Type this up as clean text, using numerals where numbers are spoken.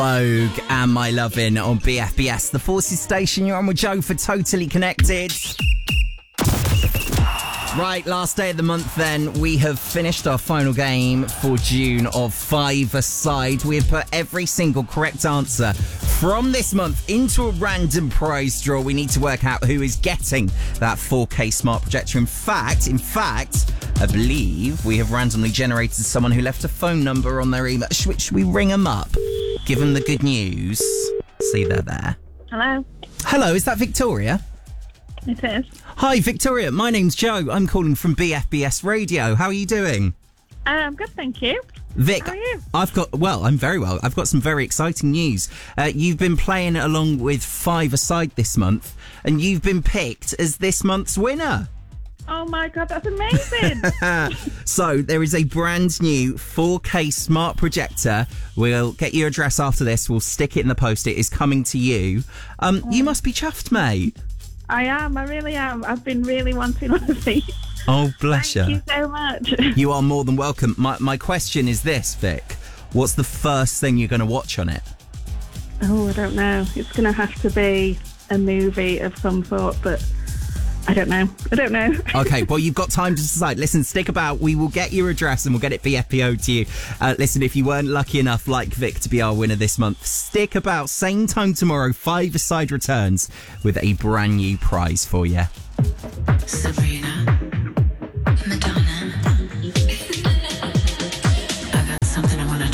Vogue and My Lovin' on BFBS, the Forces station. You're on with Joe for Totally Connected. Right, last day of the month then. We have finished our final game for June of 5-a-side. We have put every single correct answer from this month into a random prize draw. We need to work out who is getting that 4K smart projector. In fact, I believe we have randomly generated someone who left a phone number on their email. Should we ring them up? Give them the good news. See, they're there. Hello. Hello, is that Victoria? It is. Hi, Victoria. My name's Joe. I'm calling from BFBS Radio. How are you doing? I'm good, thank you. Vic, How are you? I'm very well. I've got some very exciting news. You've been playing along with 5-a-side this month, and you've been picked as this month's winner. Oh my God, that's amazing. So there is a brand new 4K smart projector. We'll get your address after this. We'll stick it in the post. It is coming to you. You must be chuffed, mate. I am, I really am. I've been really wanting one of these. Oh, bless you. Thank you so much. You are more than welcome. My question is this, Vic. What's the first thing you're going to watch on it? Oh, I don't know. It's going to have to be a movie of some sort, but I don't know. Okay, well, you've got time to decide. Listen, stick about. We will get your address and we'll get it BFPO to you. Listen, if you weren't lucky enough, like Vic, to be our winner this month, stick about. Same time tomorrow, 5-a-side returns with a brand new prize for you. Sabrina.